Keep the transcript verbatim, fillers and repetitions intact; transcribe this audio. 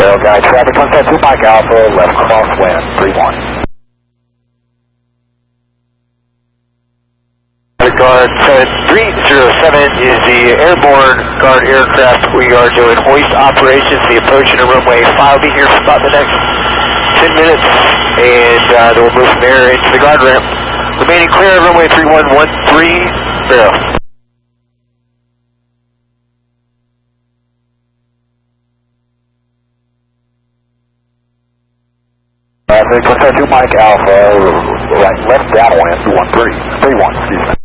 Rail guy, traffic one seven two Mike Alpha, left crosswind, three one. Guard seven three zero seven is the airborne guard aircraft. We are doing hoist operations. The approach to runway five will be here for about the next ten minutes, and uh, then we'll move from there into the guard ramp. Remaining clear, runway three one one three, zero. Traffic one seven two Mike Alpha, right left downwind, two one three, three one, excuse me.